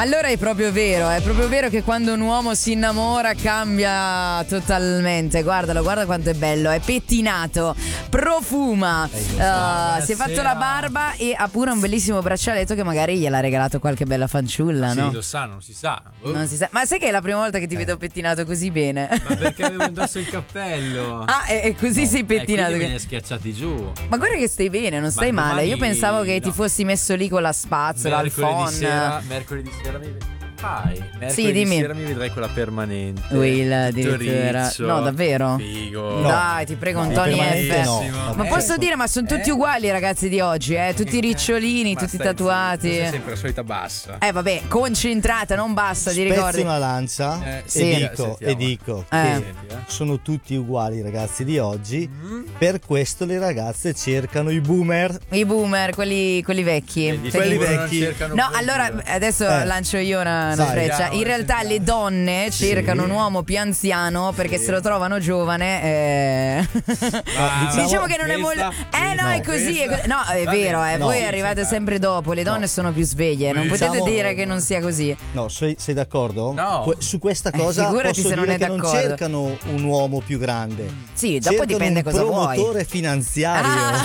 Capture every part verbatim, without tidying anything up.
allora è proprio vero, è proprio vero che quando un uomo si innamora cambia totalmente. Guardalo, guarda quanto è bello, è pettinato, profuma, uh, si è fatto la barba e ha pure un bellissimo braccialetto che magari gliel'ha regalato qualche bella fanciulla, sì, no? lo sa, non si sa. Oh. Non si sa. Ma sai che è la prima volta che ti vedo pettinato così bene? Ma perché avevo indosso il cappello? Ah, e, e così no. sei pettinato. E quindi me ne hai schiacciati giù. Ma guarda che stai bene, non stai Ma male. Io domani... pensavo che no. ti fossi messo lì con la spazzola, il phone. Sera, mercoledì sera mi fai. Mercoledì sì, dimmi. sera mi vedrai quella permanente. Will, addirittura. No, davvero? Figo. No. Dai, ti prego, no, un Tony F. No. Ma Eh, posso dire, ma sono tutti eh? uguali i ragazzi di oggi, eh? Tutti ricciolini, ma tutti stai, tatuati. Sei sempre la solita bassa. Eh, vabbè, concentrata, non bassa, ti ricordi? Spezzo una lancia eh, e sì. dico, e dico eh. che sono tutti uguali i ragazzi di oggi. Mm-hmm. Per questo le ragazze cercano i boomer. I boomer, quelli, quelli vecchi. Vedi, quelli vecchi. No, allora adesso eh. lancio io una, una freccia. In realtà le donne cercano sì. un uomo più anziano perché sì. se lo trovano giovane. Eh... Ah, diciamo, diciamo che non questa, è molto. Eh no, no, è così. questa. È... No, è Va vero, bene, eh. no, voi sì, arrivate sì, sempre dopo. Le donne no. sono più sveglie. Non diciamo... potete dire che non sia così. No, sei, sei d'accordo? No. Que- su questa cosa eh, figurati posso se non dire è che d'accordo. non cercano un uomo più grande. Sì, dopo cercano dipende un cosa vuoi. promotore finanziario. Ah,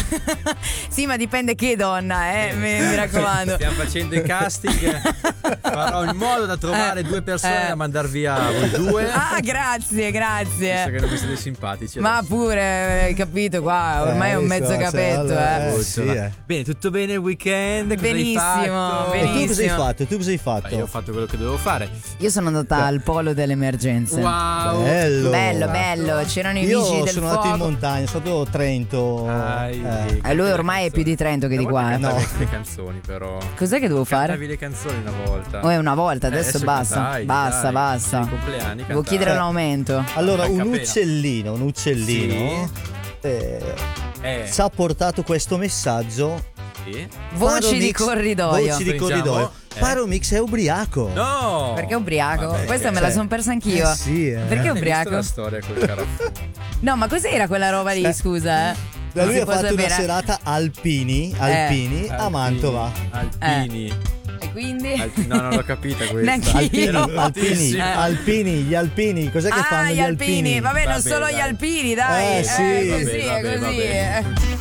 sì, ma dipende che donna, eh, mi, mi raccomando. Stiamo facendo i casting. Farò in modo da trovare eh, due persone eh. da mandar via voi due. Ah, grazie, grazie. Visto che non vi siete simpatici. Ma adesso. pure, hai capito qua, ormai è un mezzo so, capetto, cioè, eh. eh, sì, eh. Bene, tutto bene il weekend? Cosa Benissimo, hai fatto? benissimo. E tu cosa hai fatto? Tu cosa hai fatto? Ma io ho fatto quello che dovevo fare. Io sono andata al polo delle emergenze. Wow. Bello. Bello, bello. C'erano i Io vigili del sono fuoco. andato in montagna, sono stato a Trento. Dai, eh. Eh, lui ormai è più di Trento che di qua. Eh. No. No. Le canzoni però. Cos'è che devo fare? Cantavi le canzoni una volta. Oh, è una volta, adesso, Eh, adesso basta. cantai, basta, dai. basta. Per i compleanni Devo cantai. chiedere un aumento. Allora, Dai, un capena. uccellino, un uccellino eh, Eh. ci ha portato questo messaggio. Sì. Voci di Paromix- corridoio. Voci di Stringiamo? corridoio. Eh. Paromix è ubriaco. No. Perché è ubriaco? Vabbè, Questa me cioè, la sono persa anch'io. eh sì, eh. Perché è Hai visto ubriaco? la storia col carafuno? No, ma cos'era quella roba lì, scusa, eh? Da Non lui si ha può fatto una sapere. serata alpini, alpini a Mantova. Alpini. E quindi? Alpini. No, non l'ho capita questa. Neanch'io. Alpini, Però alpini, altissimo. alpini, gli alpini, cos'è che Ah, fanno gli alpini. Vabbè, non Vabbè, solo dai. gli alpini, dai. Eh, sì. è Vabbè, così, vabbè, è così. vabbè.